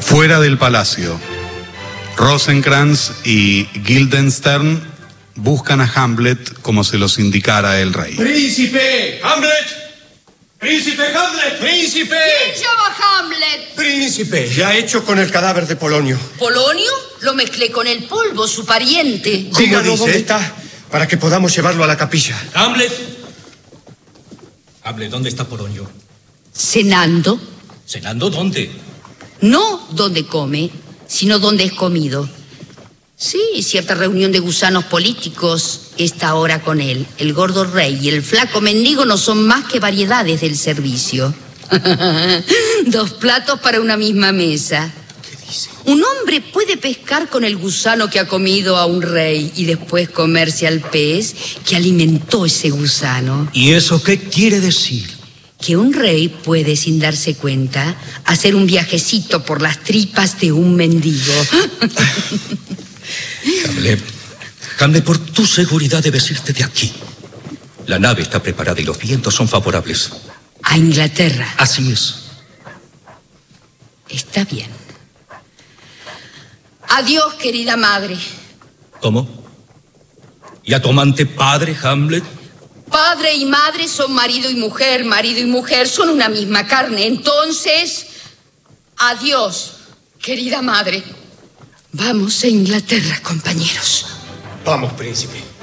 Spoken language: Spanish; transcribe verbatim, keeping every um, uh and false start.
Fuera del palacio, Rosencrantz y Guildenstern buscan a Hamlet como se los indicara el rey. ¡Príncipe! ¡Hamlet! ¡Príncipe Hamlet! ¡Príncipe! ¿Quién llama a Hamlet? ¡Príncipe! ¿Qué ha hecho con el cadáver de Polonio? ¿Polonio? Lo mezclé con el polvo, su pariente. Díganos dónde está, para que podamos llevarlo a la capilla. ¡Hamlet! Hamlet, ¿dónde está Polonio? ¿Cenando? ¿Cenando dónde? No donde come, sino donde es comido. Sí, cierta reunión de gusanos políticos está ahora con él. El gordo rey y el flaco mendigo no son más que variedades del servicio. Dos platos para una misma mesa. ¿Qué dice? Un hombre puede pescar con el gusano que ha comido a un rey y después comerse al pez que alimentó ese gusano. ¿Y eso qué quiere decir? Que un rey puede, sin darse cuenta, hacer un viajecito por las tripas de un mendigo. Hamlet, Hamlet, por tu seguridad debes irte de aquí. La nave está preparada y los vientos son favorables. A Inglaterra. Así es. Está bien. Adiós, querida madre. ¿Cómo? ¿Y a tu amante padre, Hamlet? Padre y madre son marido y mujer, marido y mujer son una misma carne. Entonces, adiós, querida madre. Vamos a Inglaterra, compañeros. Vamos, príncipe.